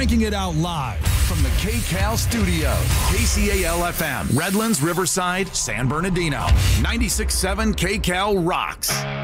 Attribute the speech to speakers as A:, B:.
A: cranking it out live from the KCAL studio. KCAL-FM, Redlands, Riverside, San Bernardino. 96.7 KCAL rocks.